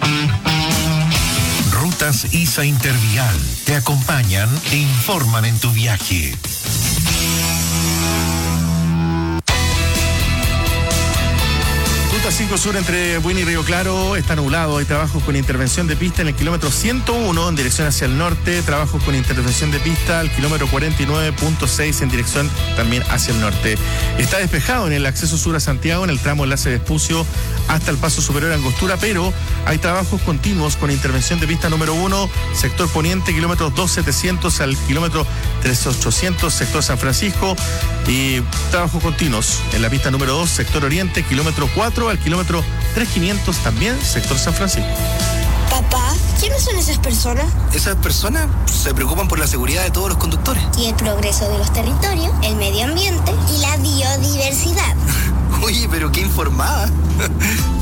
Rutas ISA Intervial te acompañan e informan en tu viaje. Ruta 5 Sur entre Buin y Río Claro está nublado. Hay trabajos con intervención de pista en el kilómetro 101 en dirección hacia el norte. Trabajos con intervención de pista al kilómetro 49.6 en dirección también hacia el norte. Está despejado en el acceso sur a Santiago en el tramo enlace de Espucio hasta el paso superior a Angostura, pero hay trabajos continuos con intervención de pista número 1, sector poniente, kilómetro 2700 al kilómetro 3800, sector San Francisco, y trabajos continuos en la pista número 2, sector oriente, kilómetro 4 al kilómetro 3500, también sector San Francisco. Papá, ¿quiénes son esas personas? Esas personas se preocupan por la seguridad de todos los conductores. Y el progreso de los territorios, el medio ambiente y la biodiversidad. Oye, pero qué informada.